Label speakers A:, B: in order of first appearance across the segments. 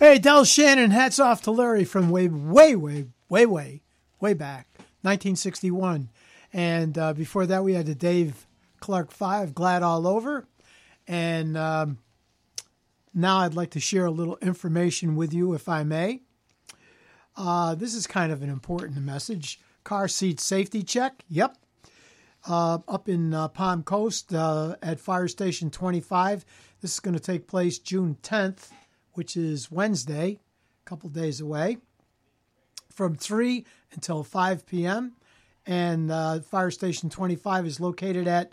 A: Hey, Del Shannon, hats off to Larry from way back, 1961. And before that, we had the Dave Clark 5, Glad All Over. And now I'd like to share a little information with you, if I may. This is kind of an important message. Car seat safety check. Yep. Up in Palm Coast at Fire Station 25. This is going to take place June 10th, which is Wednesday, a couple days away, from 3 until 5 p.m. And Fire Station 25 is located at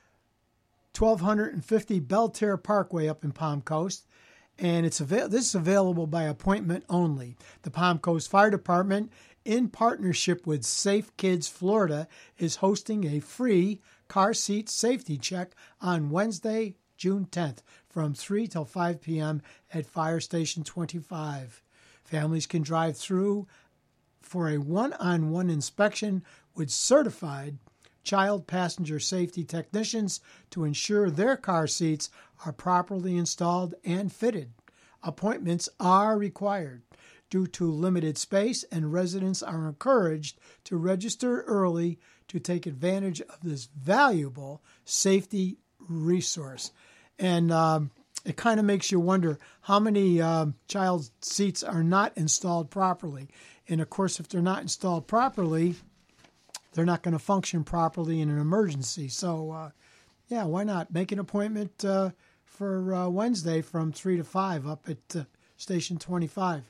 A: 1250 Belterre Parkway up in Palm Coast. And this is available by appointment only. The Palm Coast Fire Department, in partnership with Safe Kids Florida, is hosting a free car seat safety check on Wednesday, June 10th, from 3 till 5 p.m. at Fire Station 25. Families can drive through for a one-on-one inspection with certified child passenger safety technicians to ensure their car seats are properly installed and fitted. Appointments are required due to limited space, and residents are encouraged to register early to take advantage of this valuable safety resource. And it kind of makes you wonder how many child seats are not installed properly. And of course, if they're not installed properly, they're not going to function properly in an emergency. So, why not make an appointment for Wednesday from 3 to 5 up at Station 25.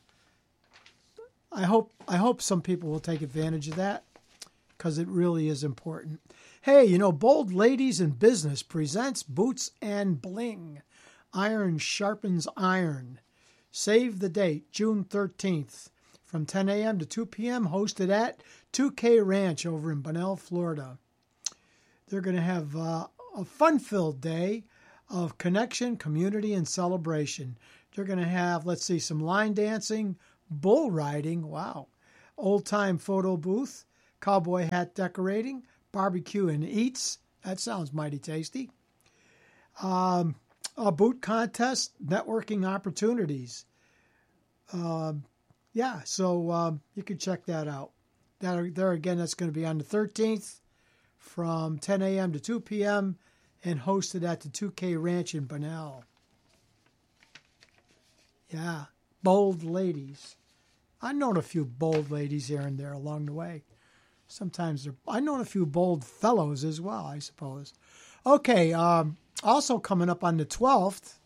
A: I hope some people will take advantage of that because it really is important. Hey, Bold Ladies in Business presents Boots and Bling. Iron sharpens iron. Save the date, June 13th, from 10 a.m. to 2 p.m., hosted at 2K Ranch over in Bunnell, Florida. They're going to have a fun-filled day of connection, community, and celebration. They're going to have, some line dancing, bull riding, wow, old-time photo booth, cowboy hat decorating, barbecue and eats. That sounds mighty tasty. A boot contest, networking opportunities. So you can check that out. There again, that's going to be on the 13th from 10 a.m. to 2 p.m. and hosted at the 2K Ranch in Bunnell. Yeah, bold ladies. I've known a few bold ladies here and there along the way. Sometimes I've known a few bold fellows as well, I suppose. Okay, also coming up on the 12th,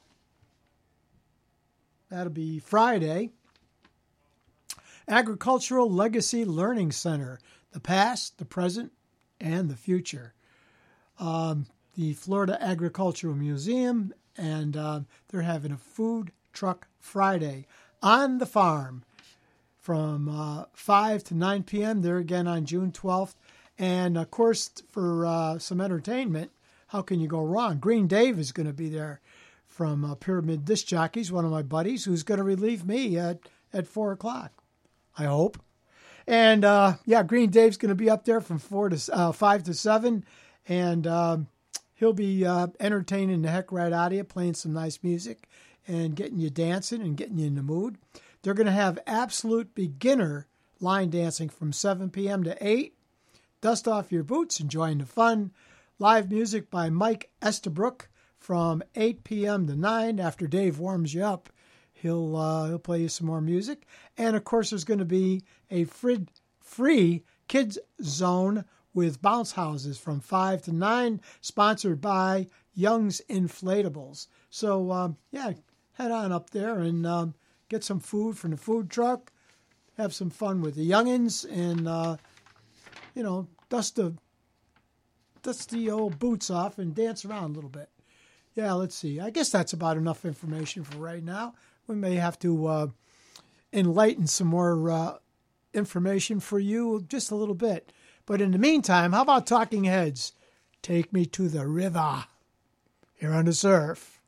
A: that'll be Friday, Agricultural Legacy Learning Center, the past, the present, and the future. The Florida Agricultural Museum, and they're having a food truck Friday on the farm from 5 to 9 p.m. There again on June 12th. And, of course, for some entertainment, how can you go wrong? Green Dave is going to be there from Pyramid Disc Jockeys, one of my buddies, who's going to relieve me at 4 o'clock, I hope. And, Green Dave's going to be up there from 5 to 7. And he'll be entertaining the heck right out of you, playing some nice music and getting you dancing and getting you in the mood. They're going to have absolute beginner line dancing from 7 p.m. to 8. Dust off your boots, enjoying the fun. Live music by Mike Estabrook from 8 p.m. to 9. After Dave warms you up, he'll play you some more music. And, of course, there's going to be a free kids zone with bounce houses from 5 to 9, sponsored by Young's Inflatables. So, head on up there and get some food from the food truck, have some fun with the youngins, and, dust the old boots off and dance around a little bit. Yeah, let's see. I guess that's about enough information for right now. We may have to enlighten some more information for you just a little bit. But in the meantime, how about Talking Heads? Take Me to the River here on the Surf.